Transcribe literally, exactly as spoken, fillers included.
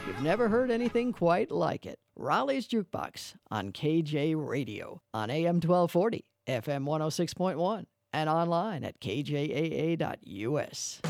You've never heard anything quite like it. Raleigh's Jukebox on K J Radio on A M twelve forty, F M one oh six point one, and online at K J A A dot U S.